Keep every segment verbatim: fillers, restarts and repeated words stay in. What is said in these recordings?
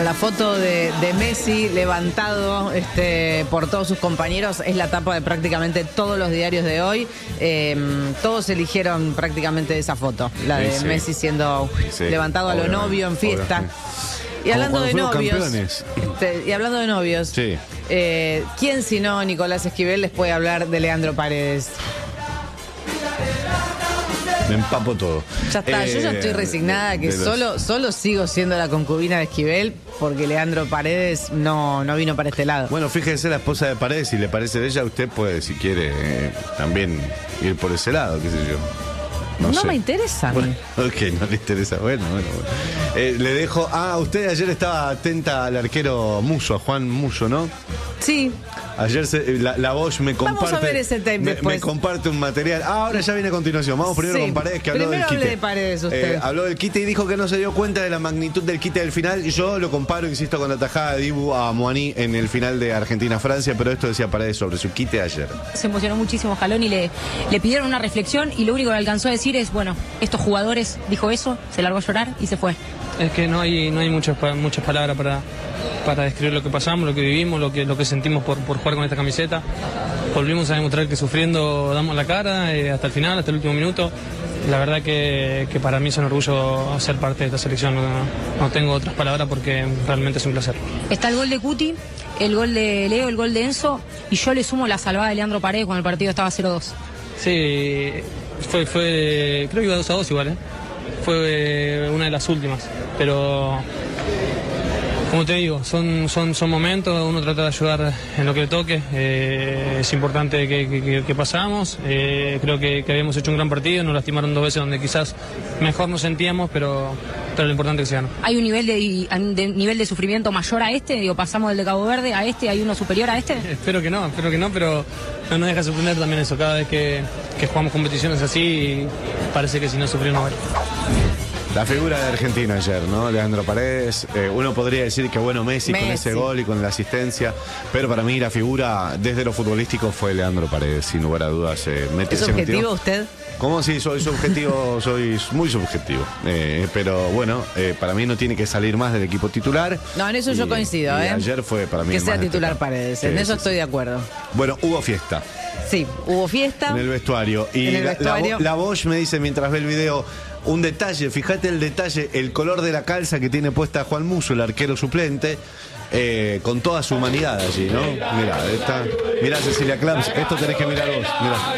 La foto de, de Messi levantado este, por todos sus compañeros es la tapa de prácticamente todos los diarios de hoy. Eh, todos eligieron prácticamente esa foto, la de sí, Messi siendo sí, levantado a lo novio en fiesta. Obviamente. Y hablando de novios, este, y hablando de novios, sí. eh, ¿quién si no Nicolás Esquivel les puede hablar de Leandro Paredes? Me empapo todo. Ya está, eh, yo ya estoy resignada que los... solo, solo sigo siendo la concubina de Esquivel porque Leandro Paredes no, no vino para este lado. Bueno, fíjese la esposa de Paredes, si le parece de ella, usted puede, si quiere, eh, también ir por ese lado, qué sé yo. No, no me interesa. Bueno, ok, no le interesa. Bueno, bueno, bueno. Eh, le dejo. Ah, usted ayer estaba atenta al arquero Musso, a Juan Musso, ¿no? Sí. Ayer se, la, la Bosch me comparte. Vamos a ver ese tape me, después. Me comparte un material. Ah, ahora ya viene a continuación. Vamos primero sí. con Paredes, que habló primero del quite. de Paredes usted. Eh, habló del quite y dijo que no se dio cuenta de la magnitud del quite del final. Y yo lo comparo, insisto, con la tajada de Dibu a Moani en el final de Argentina-Francia. Pero esto decía Paredes sobre su quite ayer. Se emocionó muchísimo Scaloni y le, le pidieron una reflexión. Y lo único que alcanzó a decir es: bueno, estos jugadores, dijo eso, se largó a llorar y se fue. Es que no hay, no hay muchas, muchas palabras para, para describir lo que pasamos, lo que vivimos, lo que, lo que sentimos por, por jugar con esta camiseta. Volvimos a demostrar que sufriendo damos la cara eh, hasta el final, hasta el último minuto. La verdad que, que para mí es un orgullo ser parte de esta selección. No, no tengo otras palabras porque realmente es un placer. Está el gol de Cuti, el gol de Leo, el gol de Enzo, y yo le sumo la salvada de Leandro Paredes cuando el partido estaba cero dos. Sí, fue, fue, creo que iba dos a dos igual, ¿eh? Fue una de las últimas, pero como te digo, son, son, son momentos, uno trata de ayudar en lo que le toque, eh, es importante que, que, que pasamos, eh, creo que, que habíamos hecho un gran partido, nos lastimaron dos veces donde quizás mejor nos sentíamos, pero, pero lo importante es que se ganó. ¿Hay un nivel de, de, nivel de sufrimiento mayor a este? Digo, pasamos del de Cabo Verde a este, ¿hay uno superior a este? Espero que no, espero que no, pero no nos deja sorprender también eso, cada vez que, que jugamos competiciones así, parece que si no sufrió no vale. La figura de Argentina ayer, ¿no? Leandro Paredes. Eh, uno podría decir que bueno, Messi, Messi con ese gol y con la asistencia, pero para mí la figura desde lo futbolístico fue Leandro Paredes, sin lugar a dudas. Eh, ¿Es subjetivo usted? ¿Cómo? Sí, soy subjetivo, soy muy subjetivo. Eh, pero bueno, eh, para mí no tiene que salir más del equipo titular. No, en eso y, yo coincido, y ¿eh? ayer fue para mí que sea más titular Paredes, sí, en eso sí, estoy sí. de acuerdo. Bueno, hubo fiesta. Sí, hubo fiesta. En el vestuario. Y en el vestuario. La, la, la Bosch me dice mientras ve el video, un detalle, fíjate el detalle, el color de la calza que tiene puesta Juan Musso, el arquero suplente, eh, con toda su humanidad allí, ¿no? Mirá, esta, mirá Cecilia Clams, esto tenés que mirar vos, mirá.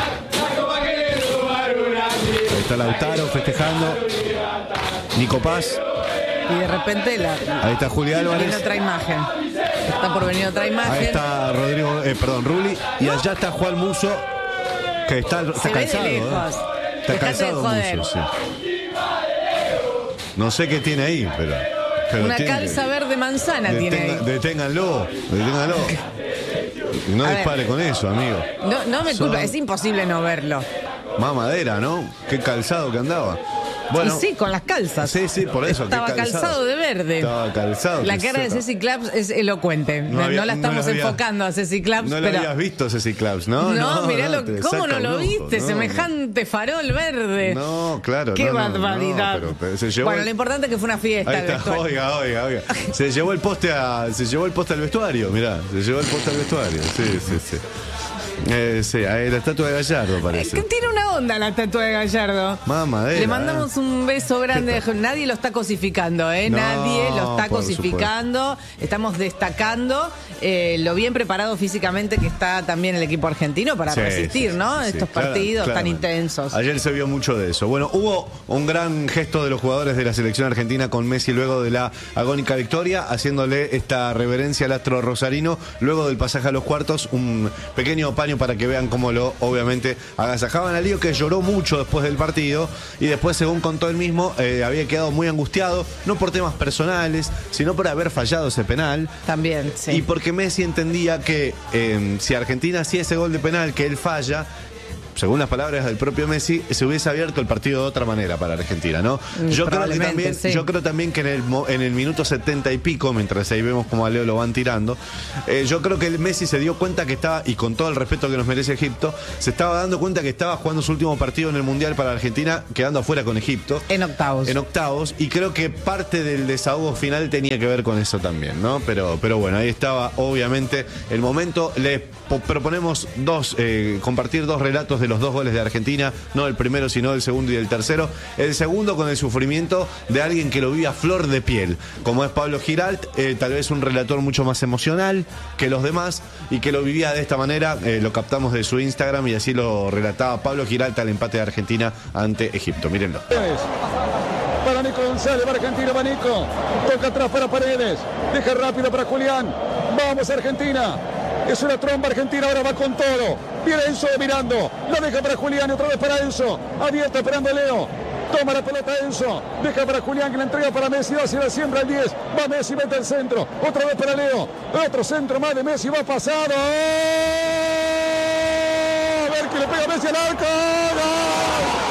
Ahí está Lautaro festejando, Nico Paz. Y de repente la, ahí está Julián Álvarez. Viene otra imagen. Está por venir otra imagen. Ahí está Rodrigo, eh, perdón, Rulli. Y allá está Juan Musso, que está, está Se cansado. Ve de lejos. ¿eh? Está Dejate cansado Musso, sí. No sé qué tiene ahí, pero. pero una tiene, calza verde manzana detenga, tiene ahí. Deténganlo, deténganlo. No A dispare ver. con eso, amigo. No, no me Son... culpa, es imposible no verlo. Más madera, ¿no? Qué calzado que andaba. Bueno, y sí, con las calzas. Sí, sí, por eso. Estaba calzado. calzado de verde. Estaba calzado. La cara de Ceci Claps es elocuente. No, había, no la estamos no había, enfocando a Ceci Claps. No pero... la habías visto, Ceci Claps, ¿no? No, no mirá, no, lo, ¿cómo no lo viste? No, Semejante farol verde. No, claro. Qué no, barbaridad. No, pero, pero se llevó bueno, el... lo importante es que fue una fiesta. Ahí está, oiga, oiga, oiga. Se llevó el poste a, se llevó el poste al vestuario, mirá. Se llevó el poste al vestuario. Sí, sí, sí. Eh, sí, ahí la estatua de Gallardo parece. Eh, tiene una onda la estatua de Gallardo. Mamadera. Le mandamos eh. un beso grande. Nadie lo está cosificando, ¿eh? No, Nadie lo está cosificando. Supuesto. Estamos destacando eh, lo bien preparado físicamente que está también el equipo argentino para sí, resistir, sí, ¿no? Sí, Estos sí, partidos claro, tan intensos. Ayer se vio mucho de eso. Bueno, hubo un gran gesto de los jugadores de la selección argentina con Messi luego de la agónica victoria, haciéndole esta reverencia al astro rosarino luego del pasaje a los cuartos. Un pequeño paño para que vean cómo lo, obviamente, agasajaban a Lío, que lloró mucho después del partido y después, según contó él mismo, eh, había quedado muy angustiado, no por temas personales, sino por haber fallado ese penal. También, sí. Y porque Messi entendía que eh, si Argentina hacía ese gol de penal que él falla, según las palabras del propio Messi, se hubiese abierto el partido de otra manera para Argentina, ¿no? Yo creo que también, sí. yo creo también que en el, en el minuto setenta y pico, mientras ahí vemos como a Leo lo van tirando, eh, yo creo que el Messi se dio cuenta que estaba, y con todo el respeto que nos merece Egipto, se estaba dando cuenta que estaba jugando su último partido en el Mundial para Argentina, quedando afuera con Egipto. En octavos. En octavos, y creo que parte del desahogo final tenía que ver con eso también, ¿no? Pero, pero bueno, ahí estaba obviamente el momento. Les proponemos dos, eh, compartir dos relatos de los dos goles de Argentina, no el primero, sino el segundo y el tercero. El segundo con el sufrimiento de alguien que lo vive a flor de piel, como es Pablo Giralt, eh, tal vez un relator mucho más emocional que los demás, y que lo vivía de esta manera. Eh, lo captamos de su Instagram y así lo relataba Pablo Giralt al empate de Argentina ante Egipto. Mírenlo. Para Nico González, para Argentina, va Nico. Toca atrás para Paredes. Deja rápido para Julián. Vamos Argentina. Es una tromba Argentina, ahora va con todo. Viene Enzo mirando. La deja para Julián y otra vez para Enzo. Abierta esperando Leo. Toma la pelota Enzo. Deja para Julián que la entrega para Messi. Va hacia la siembra al diez. Va Messi, mete el centro. Otra vez para Leo. Otro centro más de Messi. Va pasado. A ver que le pega Messi al arco. ¡Gol!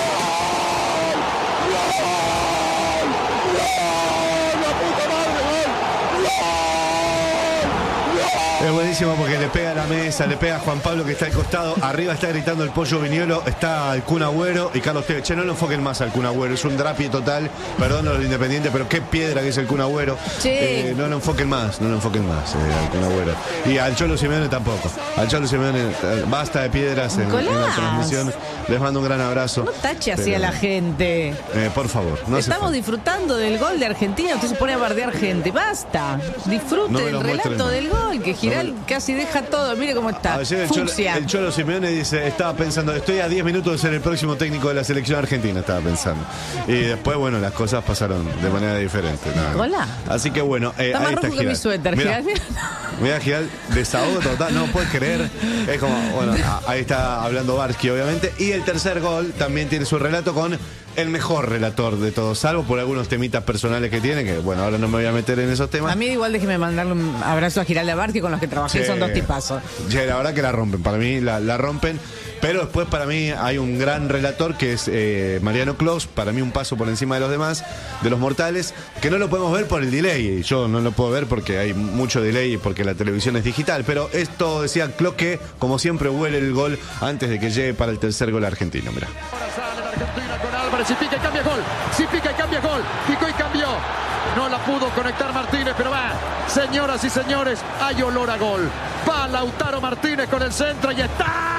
Es buenísimo porque le pega a la mesa, le pega a Juan Pablo que está al costado, arriba está gritando el Pollo Viñolo, está el Kun Agüero y Carlos Tevez. Che, no lo enfoquen más al Kun Agüero, es un drapi total, perdón a los independientes, pero qué piedra que es el Kun Agüero. Sí. Eh, no lo enfoquen más, no lo enfoquen más eh, al Kun Agüero. Y al Cholo Simeone tampoco. Al Cholo Simeone, eh, basta de piedras en, en la transmisión. Les mando un gran abrazo. No tache así pero, a la gente. Eh, por favor. No Estamos disfrutando del gol de Argentina, usted se pone a bardear gente. Basta. Disfrute no del relato del gol, que Giral no me... casi deja todo. Mire cómo está. Ayer el Cholo, el Cholo Simeone dice, estaba pensando, estoy a diez minutos de ser el próximo técnico de la selección argentina, estaba pensando. Y después, bueno, las cosas pasaron de manera diferente. Nada. Hola. Así que bueno, eh, está ahí más está rojo que mi suéter, Giral. Mira, Giral, desahogo total, no puedes creer. Es como, bueno, ahí está hablando Barsky, obviamente. Y el tercer gol también tiene su relato con el mejor relator de todos, salvo por algunos temitas personales que tiene, que bueno, ahora no me voy a meter en esos temas. A mí igual déjeme mandarle un abrazo a Giral de Barsky, con los que trabajé, sí, son dos tipazos. Sí, la verdad que la rompen, para mí la, la rompen. Pero después para mí hay un gran relator que es eh, Mariano Clos, para mí un paso por encima de los demás, de los mortales, que no lo podemos ver por el delay. Yo no lo puedo ver porque hay mucho delay, porque la televisión es digital. Pero esto decía Clos, que como siempre huele el gol antes de que llegue para el tercer gol argentino. Mirá. Ahora sale la Argentina con Álvarez, si pica y cambia gol, si pica y cambia gol, picó y cambió. No la pudo conectar Martínez, pero va. Señoras y señores, hay olor a gol. Va Lautaro Martínez con el centro y está.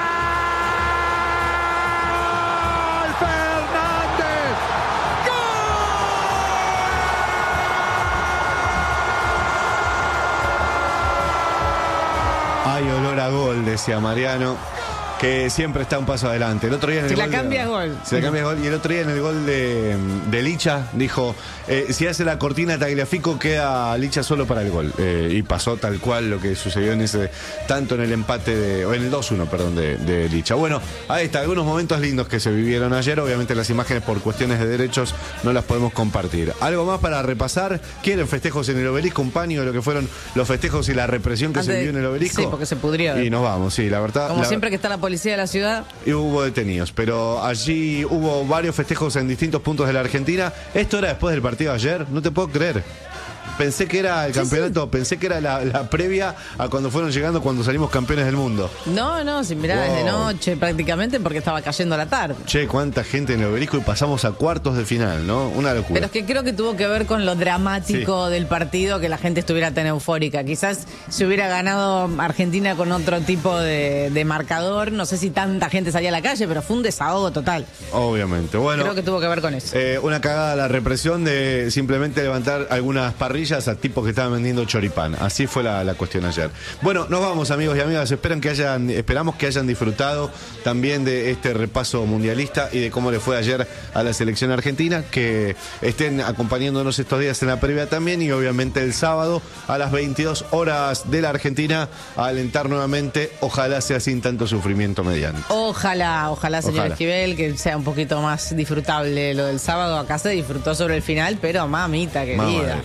Hay olor a gol, decía Mariano, que siempre está un paso adelante. El otro día en el si gol la cambia de, gol. Si la cambia gol. Y el otro día en el gol de, de Licha dijo, eh, si hace la cortina Tagliafico queda Licha solo para el gol. Eh, y pasó tal cual lo que sucedió en ese, tanto en el empate de, o en el dos uno, perdón, de, de Licha. Bueno, ahí está, algunos momentos lindos que se vivieron ayer. Obviamente las imágenes por cuestiones de derechos no las podemos compartir. Algo más para repasar. ¿Quieren festejos en el Obelisco? Un paño de lo que fueron los festejos y la represión que Antes, se vivió en el Obelisco. Sí, porque se pudrió. Y nos vamos, sí, la verdad. Como la, siempre que está la policía de la ciudad. Y hubo detenidos, pero allí hubo varios festejos en distintos puntos de la Argentina. Esto era después del partido de ayer, no te puedo creer. Pensé que era el sí, campeonato, sí. pensé que era la, la previa a cuando fueron llegando, cuando salimos campeones del mundo. No, no, sin mirar wow. desde noche prácticamente, porque estaba cayendo la tarde. Che, cuánta gente en el Obelisco y pasamos a cuartos de final, ¿no? Una locura. Pero es que creo que tuvo que ver con lo dramático sí. del partido, que la gente estuviera tan eufórica. Quizás se hubiera ganado Argentina con otro tipo de, de marcador. No sé si tanta gente salía a la calle, pero fue un desahogo total. Obviamente, bueno. Creo que tuvo que ver con eso. Eh, una cagada la represión de simplemente levantar algunas parrillas a tipos que estaban vendiendo choripán. Así fue la, la cuestión ayer. Bueno, nos vamos, amigos y amigas. Esperan que hayan, esperamos que hayan disfrutado también de este repaso mundialista y de cómo le fue ayer a la selección argentina. Que estén acompañándonos estos días en la previa también, y obviamente el sábado a las veintidós horas de la Argentina a alentar nuevamente. Ojalá sea sin tanto sufrimiento mediante. Ojalá, ojalá, señor ojalá. Esquivel, que sea un poquito más disfrutable lo del sábado. Acá se disfrutó sobre el final, pero mamita querida.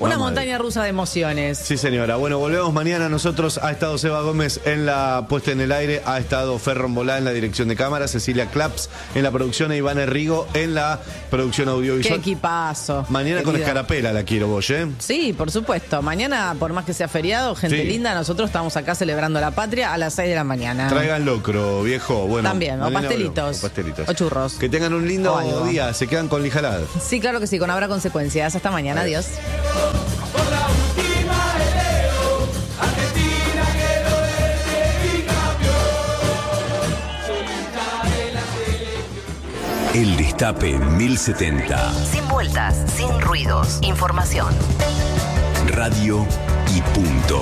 Una Vamos montaña rusa de emociones. Sí, señora. Bueno, volvemos mañana. Nosotros ha estado Seba Gómez en la puesta en el aire, ha estado Ferron Bolá en la dirección de cámara, Cecilia Claps en la producción e Iván Herrigo en la producción audiovisual. Qué equipazo. Mañana querido. con Escarapela la quiero vos, ¿eh? Sí, por supuesto. Mañana, por más que sea feriado, gente Sí. linda, nosotros estamos acá celebrando la patria a las seis de la mañana. Traigan locro, viejo. Bueno, También, o mañana pastelitos. hablamos, o pastelitos. O churros. Que tengan un lindo O algo. día. Se quedan con Lijalad. Sí, claro que sí, con habrá consecuencias. Hasta mañana, adiós. El Destape mil setenta. Sin vueltas, sin ruidos. Información. Radio y punto.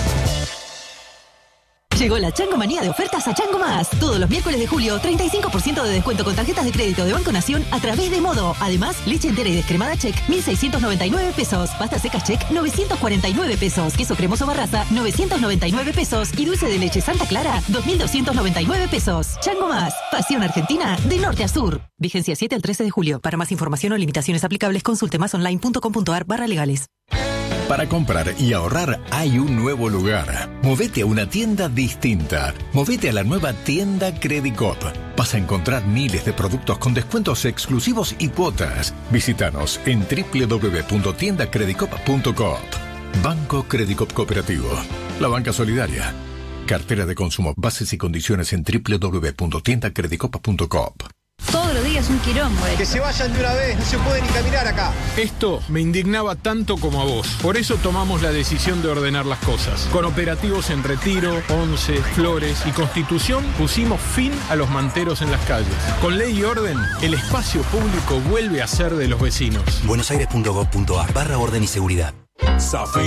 Llegó la Chango Manía de ofertas a Chango Más. Todos los miércoles de julio, treinta y cinco por ciento de descuento con tarjetas de crédito de Banco Nación a través de Modo. Además, leche entera y descremada Check, mil seiscientos noventa y nueve pesos. Pasta seca Check, novecientos cuarenta y nueve pesos. Queso cremoso Barraza, novecientos noventa y nueve pesos. Y dulce de leche Santa Clara, dos mil doscientos noventa y nueve pesos. Chango Más. Pasión Argentina de norte a sur. Vigencia siete al trece de julio. Para más información o limitaciones aplicables, consulte masonline.com.ar barra legales. Para comprar y ahorrar hay un nuevo lugar. Movete a una tienda distinta. Movete a la nueva tienda Credicop. Vas a encontrar miles de productos con descuentos exclusivos y cuotas. Visítanos en doble u doble u doble u punto tienda credicop punto coop. Banco Credicop Cooperativo. La banca solidaria. Cartera de consumo. Bases y condiciones en doble u doble u doble u punto tienda credicop punto coop. Todos los días un quilombo. Que se vayan de una vez, no se puede ni caminar acá. Esto me indignaba tanto como a vos. Por eso tomamos la decisión de ordenar las cosas. Con operativos en Retiro, Once, Flores y Constitución pusimos fin a los manteros en las calles. Con ley y orden, el espacio público vuelve a ser de los vecinos. buenosaires punto gov punto ar barra orden y seguridad. Safe